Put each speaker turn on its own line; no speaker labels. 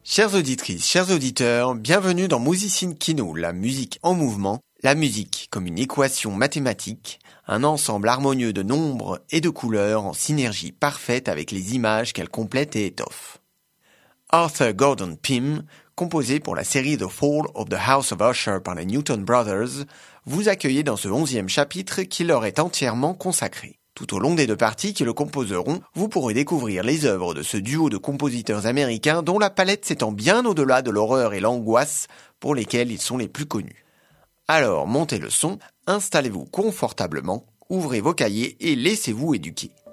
Chères auditrices, chers auditeurs, bienvenue dans Musicine Kino, la musique en mouvement, la musique comme une équation mathématique, un ensemble harmonieux de nombres et de couleurs en synergie parfaite avec les images qu'elle complète et étoffe. Arthur Gordon Pym, composé pour la série The Fall of the House of Usher par les Newton Brothers, vous accueillez dans ce 11e chapitre qui leur est entièrement consacré. Tout au long des deux parties qui le composeront, vous pourrez découvrir les œuvres de ce duo de compositeurs américains dont la palette s'étend bien au-delà de l'horreur et l'angoisse pour lesquels ils sont les plus connus. Alors montez le son, installez-vous confortablement, ouvrez vos cahiers et laissez-vous éduquer.